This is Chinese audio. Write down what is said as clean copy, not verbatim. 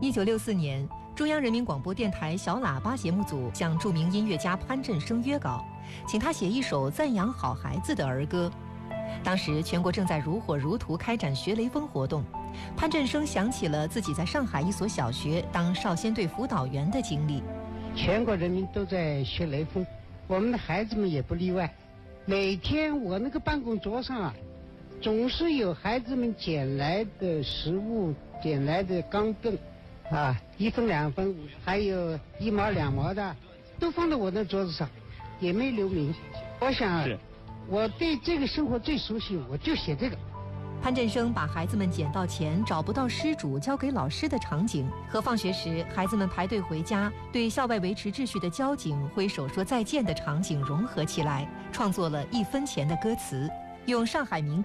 1964年，中央人民广播电台小喇叭节目组向著名音乐家潘振声约稿，请他写一首赞扬好孩子的儿歌。当时全国正在如火如荼开展学雷锋活动，潘振声想起了自己在上海一所小学当少先队辅导员的经历。 全国人民都在学雷锋，我们的孩子们也不例外。每天我那个办公桌上啊，总是有孩子们捡来的食物，捡来的钢镚啊，1分2分，还有1毛2毛的，都放在我的桌子上，也没留名。我想我对这个生活最熟悉，我就写这个。 潘振声把孩子们捡到钱找不到失主交给老师的场景，和放学时孩子们排队回家对校外维持秩序的交警挥手说再见的场景融合起来，创作了1分钱的歌词，用上海民歌